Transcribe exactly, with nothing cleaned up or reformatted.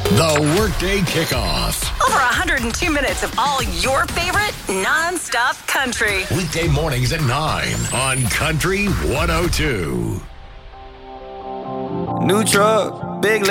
The Workday Kickoff. Over one hundred two minutes of all your favorite non-stop country. Weekday mornings at nine on Country one oh two. New truck, big